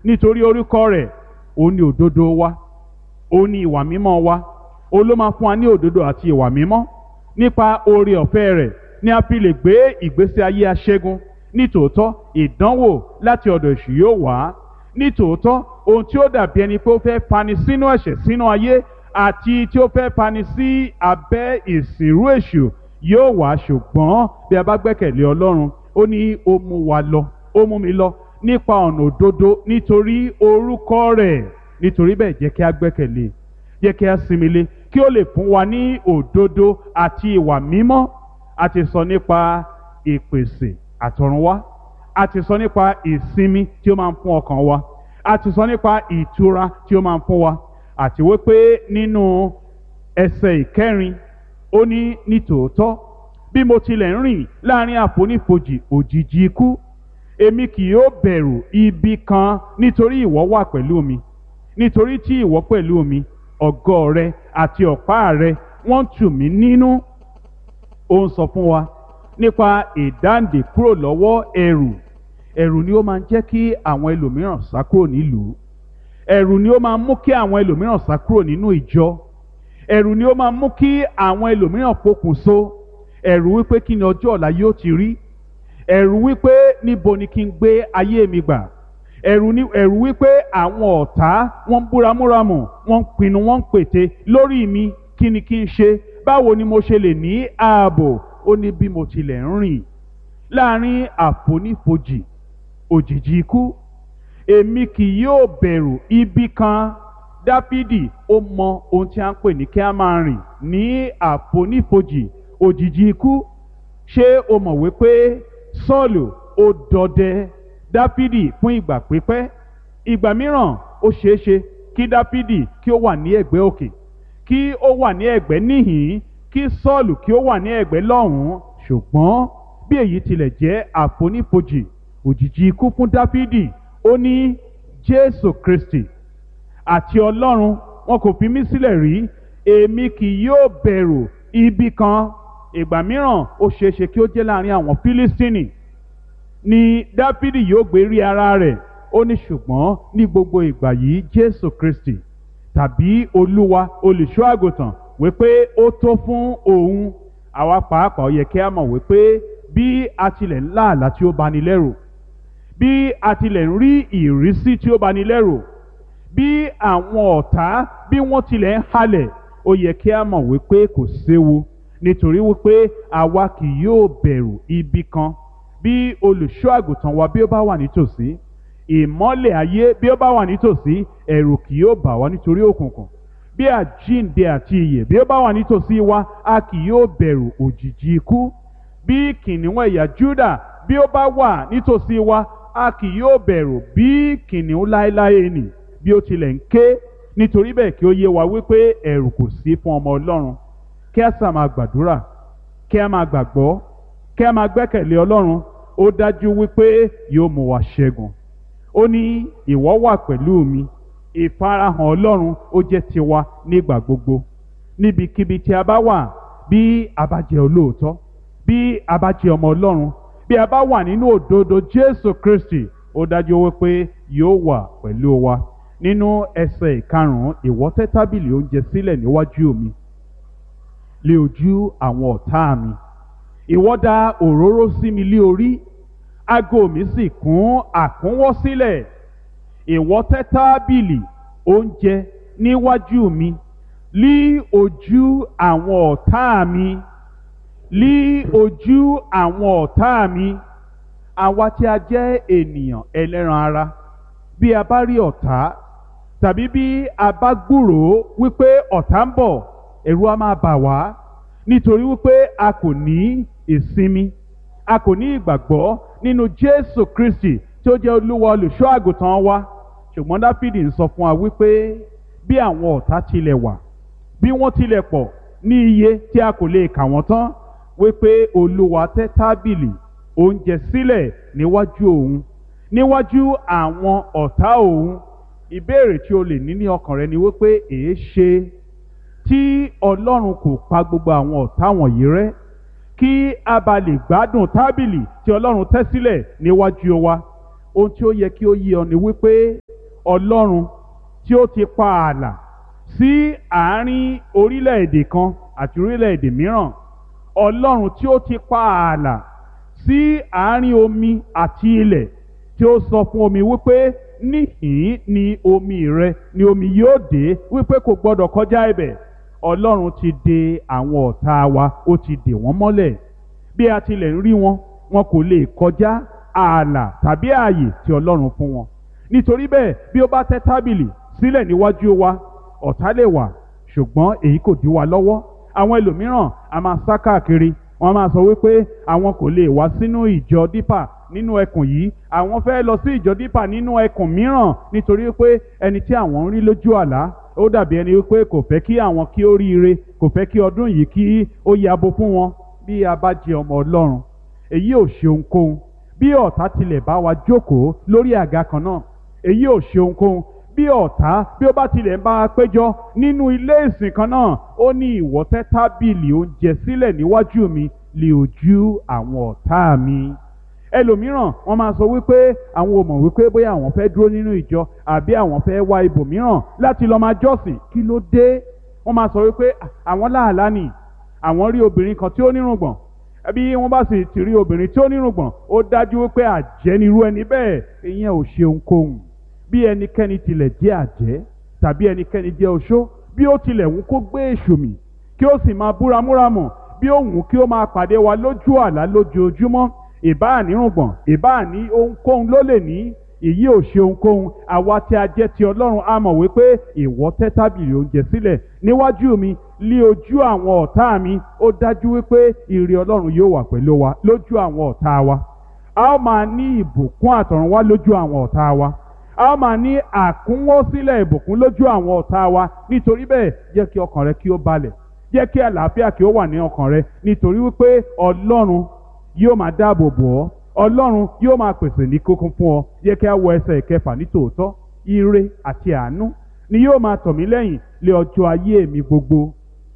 nítorí orúkọ rẹ̀ òun ni òdodo wa, òun ni ìwà mímọ́ wa. Òun ló máa fún wa ní òdodo àti ìwà mímọ́. Nípa oore ọ̀fẹ́ rẹ̀ ni a fi lè gbé ìgbésí ayé aṣẹ́gun. Nítòótọ́ ìdánwò láti ọ̀dọ̀ èṣù yóò wá. Nítòótọ́ ohun tí ó dàbí ẹni pé ó fẹ́ fani sínú ẹ̀ṣẹ̀ sínú ayé àti tí ó fẹ́ fani sí abẹ́ ìsìnrú èṣù yóò wá, ṣùgbọ́n bí a bá gbẹ́kẹ̀lé Ọlọ́run, ó ní ó mú wa lọ, ó mú mi lọ nípa ọ̀nà òdodo nítorí orúkọ rẹ̀. Nítorí bẹ́ẹ̀ jẹ́ kí a gbẹ́kẹ̀lé, jẹ́ kí a sinmi lé, kí ó lè fún wa ní òdodo àti ìwà mímọ́. A ti sọ nípa ìpèsè àtọ̀runwá, a ti sọ nípa ìsinmi tí ó máa ń fún ọkàn wa, a ti sọ nípa ìtura tí ó máa ń fún wa, àti wípé nínú ẹsẹ̀ ìkẹrin ó ní nítòótọ́ bí mo tilẹ̀ ń rìn láàrin àfonífojì òjìji ikú, èmi kì yóò bẹ̀rù ibi kan, nítorí ìwọ wà pẹ̀lú mi. Nítorí tí ìwọ pẹ̀lú mi, ọ̀gọ́ rẹ àti ọ̀pá rẹ wọ́n tù mí nínú. Ó ń sọ fún wa nípa ìdáǹdè kúrò lọ́wọ́ ẹ̀rù. Ẹ̀rù ni ó máa ń jẹ́ kí àwọn ẹlòmíràn sá kúrò nílùú. Ẹ̀rù ni ó máa ń mú kí àwọn ẹlòmíràn sá kúrò nínú ìjọ. Ẹ̀rù ni ó máa ń mú kí àwọn ẹlòmíràn pokùnso. Ẹ̀rù wípé kí ni ọjọ́ ọ̀la yóò ti rí. Ẹ̀rù wípé níbo ni kí n gbé ayé mi gbà. Ẹ̀rù wípé àwọn ọ̀tá wọ́n ń búramúramù, wọ́n ń pinnu, wọ́n ń pète lórí mi. Kí ni kí n ṣe? Báwo ni mo ṣe lè ní ààbò? Ó ní bí mo tilẹ̀ ń rìn láàrin àfonífojì òjìji ikú, èmi kì yóò bẹ̀rù ibi kan. Dáfídì ó mọ ohun tí a ń pè ní kí a máa rìn ní àfonífojì òjìji ikú. Ṣé o mọ̀ wípé Sọ́ọ̀lù ó dọdẹ Dáfídì fún ìgbà pípẹ́? Ìgbà mìíràn ó ṣeéṣe kí Dáfídì kí ó wà ní ẹ̀gbẹ́ òkè, kí ó wà ní ẹ̀gbẹ́ níhìn, kí Sọ́ọ̀lù kí ó wà ní ẹ̀gbẹ́ lọ́hùn-ún. Ṣùgbọ́n bí èyí tilẹ̀ jẹ́ àfonífojì òjìji ikú fún Dáfídì, ó ní Jésù Kristi àti Ọlọ́run wọn kò fi mí sílẹ̀ rí, èmi kì yóò bẹ̀rù ibi kan. Ìgbà mìíràn ó ṣeéṣe kí ó jẹ́ láàrin àwọn Fílístínì ni Dáfídì yóò gbé rí ara rẹ̀. Ó ní ṣùgbọ́n ní gbogbo ìgbà yìí Jésù Kristi tàbí Olúwa olùṣọ́ àgùntàn wípé ó tó fún òun. Àwa pàápàá yẹ kí a mọ̀ wípé bí a tilẹ̀ ń lá àlá tí ó bani lẹ́rù, bí a tilẹ̀ ń rí ìrísí tí ó bani lẹ́rù, bí àwọn ọ̀tá bí wọ́n tilẹ̀ ń halẹ̀, ó yẹ kí a mọ̀ wípé kò séwu, nítorí wípé àwa kì yóò bẹ̀rù ibi kan. Bí olùṣọ́ àgùntàn wa bí ó bá wà nítòsí, ìmọ́lẹ̀ ayé bí ó bá wà nítòsí, ẹ̀rù kì yóò bà wá nítorí òkùnkùn. Bí àjíǹde àti ìyè bí ó bá wà nítòsí wa, a kì yóò bẹ̀rù òjìji ikú. Bí kìnìún ẹ̀yà Júdà bí ó bá wà nítòsí wa, a kì yóò bẹ̀rù bí kìnìún láéláé nì bí ó tilẹ̀ ń ké. Nítorí bẹ́ẹ̀ kí ó yé wa wípé ẹ̀rù kò sí fún ọmọ Ọlọ́run. Kí a sà máa gbàdúrà, kí a máa gbàgbọ́, kí a máa gbẹ́kẹ̀lé Ọlọ́run. Ó dájú wípé yóò mú wa ṣẹ́gun. Ó ní ìwọ wà pẹ̀lú mi. Ìfarahàn Ọlọ́run ó jẹ́ tiwa nígbà gbogbo. Níbikíbi tí a bá wà, bí a bá jẹ́ olóòótọ́, bí a bá jẹ́ ọmọ Ọlọ́run, bí a bá wà nínú òdodo Jésù Kristi, ó dájú wípé yóò wà pẹ̀lú wa. Nínú ẹsẹ̀ ìkarùn-ún, ìwọ tẹ́ tábìlì oúnjẹ sílẹ̀ níwájú mi lé ojú àwọn ọ̀tá mi. Ìwọ dà òróró sí mi lé orí, ago mi sì kún àkúnwọ́ sílẹ̀. Ìwọ tẹ́ tábìlì oúnjẹ níwájú mi lí ojú àwọn ọ̀tá mi, lí ojú àwọn ọ̀tá mi. Àwa tí a jẹ́ ènìyàn ẹlẹ́ran ara, bí a bá rí ọ̀tá tàbí bí a bá gbúròó wípé ọ̀tá ń bọ̀, ẹ̀rù á máa bà wá, nítorí wípé a kò ní ìsinmi, a kò ní ìgbàgbọ́ nínú Jésù Kristi tí ó jẹ́ Olúwa olùṣọ́ àgùntàn wa. Ṣùgbọ́n Dáfídì ń sọ fún wa wípé bí àwọn ọ̀tá tilẹ̀ wà, bí wọ́n tilẹ̀ pọ̀ ní iye tí a kò lè kà wọ́n tán, wípé Olúwa tẹ́ tábìlì oúnjẹ sílẹ̀ níwájú òun, níwájú àwọn ọ̀tá òun. Ìbéèrè tí o lè ní ọkàn rẹ ni wípé èé ṣe tí Ọlọ́run kò pa gbogbo àwọn ọ̀tá wọ̀nyí rẹ́, kí a bá lè gbádùn tábìlì tí Ọlọ́run tẹ́ sílẹ̀ níwájú wa. Ohun tí ó yẹ kí ó yé ọ ni wípé Ọlọ́run tí ó ti pa ààlà sí àárín orílẹ̀-èdè kan àti orílẹ̀-èdè mìíràn, Ọlọ́run tí ó ti pa ààlà sí àárín omi àti ilẹ̀, tí ó sọ fún omi wípé níhìn ni omi rẹ ni omi yóò dé, wípé kò gbọdọ̀ kọjá ibẹ̀. Ọlọ́run ti dè àwọn ọ̀tá wa, ó ti dè wọ́n mọ́lẹ̀. Bí a tilẹ̀ ń rí wọn, wọn kò lè kọjá ààlà tàbí ààyè tí Ọlọ́run fún wọn. Nítorí bẹ́ẹ̀, bí ó bá tẹ́ tábìlì sílẹ̀ níwájú wa, ọ̀tá lè wà, ṣùgbọ́n èyí kò dí wa lọ́wọ́. Àwọn ẹlòmíràn a máa sá káàkiri, wọ́n máa sọ wípé àwọn kò lè wá sínú ìjọ dípà nínú ẹkùn yìí, àwọn fẹ́ lọ sí ìjọ dípà nínú ẹkùn mìíràn, nítorí pé ẹni tí àwọn ń rí lójú àlá ó dàbí ẹni wípé kò fẹ́ kí àwọn kí ó ríire, kò fẹ́ kí ọdún yìí kí ó yabo fún wọn. Bí a bá jẹ́ ọmọ Ọlọ́run, èyí ò ṣe ohunkóhun. Bí ọ̀tá tilẹ̀ bá wa jókòó lórí àga kan náà, èyí ò ṣe ohunkóhun. Bí ọ̀tá bí ó bá tilẹ̀ ń bá a péjọ nínú ilé ìsìn kan náà, ó ní ìwọ tẹ́ tábìlì oúnjẹ sílẹ̀ níwájú mi lé ojú àwọn ọ̀tá mi. Ẹlòmíràn wọ́n máa sọ wípé àwọn ò mọ̀ wípé bóyá àwọn fẹ́ dúró nínú ìjọ àbí àwọn fẹ́ wá ibòmíràn láti lọ máa jọ́sìn. Kí ló dé? Wọ́n máa sọ wípé àwọn láàlá ni, àwọn rí obìnrin kan tí ó nírùngbọ̀n. Bí wọ́n bá sì ti rí obìnrin tí ó nírùngbọ̀n, ó dájú wípé àjẹ́ ni irú ẹni bẹ́ẹ̀. Ìyẹn ò ṣe ohunkóhun. Bí ẹnikẹ́ni tilẹ̀ jẹ́ àjẹ́ tàbí ẹnikẹ́ni jẹ́ oṣó, bí ó tilẹ̀ wù kó gbé èṣù mì kí ó sì máa búramúramù, bí ó wù kí ó máa pàdé wa lójú àlá lójoojúmọ́, ìbáà nírùngbọ̀n ìbáà ní ohunkóhun ló lè ní, èyí ò ṣe ohunkóhun. Àwa tí a jẹ́ ti Ọlọ́run a mọ̀ wípé ìwọ tẹ́ tábìlì oúnjẹ sílẹ̀ níwájú mi lé ojú àwọn ọ̀tá mi. Ó dájú wípé ìrì Ọlọ́run yóò wà pẹ̀lú wa lójú àwọn ọ̀tá wa. A ó máa ní ìbùkún àtọ̀runwá lójú àwọn ọ̀tá wa. A ó máa ní àkúnwọ́sílẹ̀ ìbùkún lójú àwọn ọ̀tá wa. Nítorí bẹ́ẹ̀, jẹ́ kí ọkàn rẹ kí ó balẹ̀, jẹ́ kí àlàáfíà kí ó wà ní ọkàn rẹ, nítorí wípé Ọlọ́run yóò máa dáàbò bò ọ́, Ọlọ́run yóò máa pèsè ní kókún fún ọ. Jẹ́ kí a wọ ẹsẹ̀ ìkẹfà. Ní tòótọ́, ire àti àánú ni yóò máa tọ̀ mí lẹ́yìn lé ọjọ́ ayé mi gbogbo.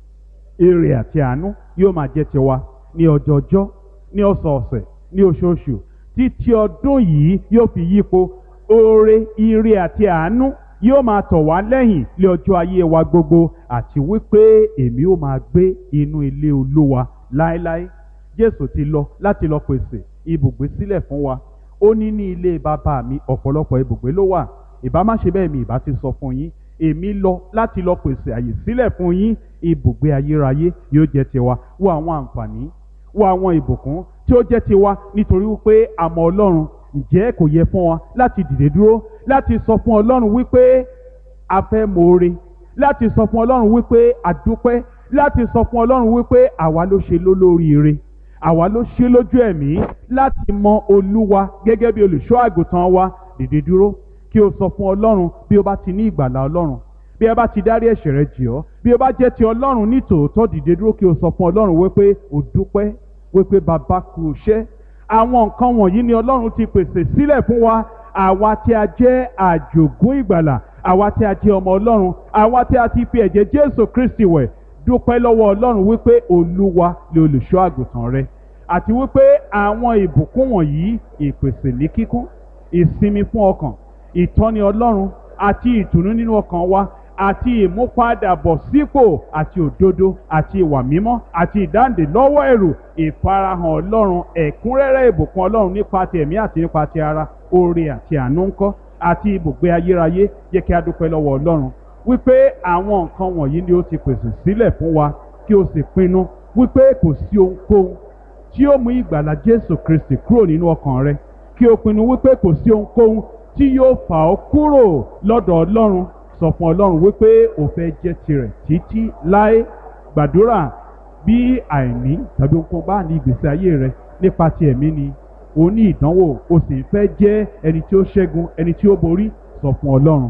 Ire àti àánú yóò máa jẹ́ tiwa ní ọjọọjọ́, ní ọ̀sọ̀ọ̀sẹ̀, ní oṣooṣù, títí ọdún yìí yóò fi yípo. Oore, ire àti àánú yóò máa tọ̀ wá lẹ́yìn lé ọjọ́ ayé wa gbogbo, àti wípé èmi ó máa gbé inú ilé Olúwa láéláé. Jésù ti lọ láti lọ pèsè ibùgbé sílẹ̀ fún wa. Ó ní ilé bàbá mi ọ̀pọ̀lọpọ̀ ibùgbé ló wà. Ìbá má ṣe bẹ́ẹ̀ mi ìbá ti sọ fún yín. Èmi lọ láti lọ pèsè àyè sílẹ̀ fún yín. Ibùgbé ayérayé yóò jẹ́ tiwa. Wo àwọn àǹfààní, wo àwọn ìbùkún tí ó jẹ́ tiwa nítorí wípé a mọ Ọlọ́run. Ǹjẹ́ kò yẹ fún wa láti dìde dúró láti sọ fún Ọlọ́run wípé a fẹ́ mọ̀ọ́re, láti sọ fún Ọlọ́run wípé a dúpẹ́, láti sọ fún Ọlọ́run wípé àwa ló ṣe lólóríire, àwa ló ṣe lójú ẹ̀mí láti mọ Olúwa gẹ́gẹ́ bí olùṣọ́ àgùntàn wa. Dìde dúró kí o sọ fún Ọlọ́run bí o bá ti ní ìgbàlà Ọlọ́run, bí ẹ bá ti dárí ẹ̀ṣẹ̀ rẹ jì ọ́, bí o bá jẹ́ ti Ọlọ́run ní tòótọ́. Dìde dúró kí o sọ fún Ọlọ́run wípé o dúpẹ́, wípé bàbá kú iṣẹ́. Àwọn nǹkan wọ̀nyí ni Ọlọ́run ti pèsè sílẹ̀ fún wa. Àwa tí a jẹ́ àjògún ìgbàlà, àwa tí a jẹ́ ọmọ Ọlọ́run, àwa tí a ti fi ẹ̀jẹ̀ Jésù Kristi wẹ̀, dúpẹ́ lọ́wọ́ Ọlọ́run wípé Olúwa ni olùṣọ́ àgùntàn rẹ, àti wípé àwọn ìbùkún wọ̀nyí, ìpèsè ní kíkún, ìsinmi fún ọkàn, ìtọ́ni Ọlọ́run àti ìtùnú nínú ọkàn wa, àti ìmúpadàbọ̀ sípò, àti òdodo, àti ìwà mímọ́, àti ìdáǹdè lọ́wọ́ ẹ̀rù, ìfarahàn Ọlọ́run, ẹ̀kúnrẹ́rẹ́ ìbùkún Ọlọ́run nípa ti ẹ̀mí àti nípa ti ara, oore àti àánú ńkọ́, àti ibùgbé ayérayé. Jẹ́ kí a dúpẹ́ lọ́wọ́ Ọlọ́run wípé àwọn nǹkan wọ̀nyí ni ó ti pèsè sílẹ̀ fún wa, kí o sì pinnu wípé kò sí ohunkóhun tí ó mú ìgbàlà Jésù Kristi kúrò nínú ọkàn rẹ, kí o pinnu wípé kò sí ohunkóhun tí yóò fà ọ́ kúrò lọ́dọ̀ Ọlọ́run. Sọ fún Ọlọ́run wípé o fẹ́ jẹ́ tirẹ̀ títí láé. Gbàdúrà bí àìní tàbí ohunkóhun bá ní ìgbésí ayé rẹ nípa ti ẹ̀mí ni, o ní ìdánwò, o sì fẹ́ jẹ́ ẹni tí ó ṣẹ́gun, ẹni tí ó borí. Sọ fún Ọlọ́run,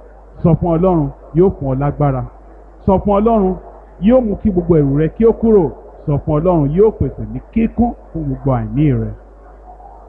sọ fún Ọlọ́run, yóò fún ọ lágbára. Sọ fún Ọlọ́run, yóò mú kí gbogbo ẹ̀rù rẹ kí ó kúrò. Sọ fún Ọlọ́run, yóò pèsè ní kíkún fún gbogbo àìní rẹ.